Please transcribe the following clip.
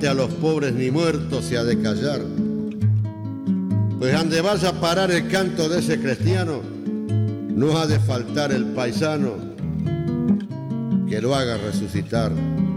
a los pobres ni muertos se ha de callar. Pues ande vaya a parar el canto de ese cristiano, no ha de faltar el paisano que lo haga resucitar.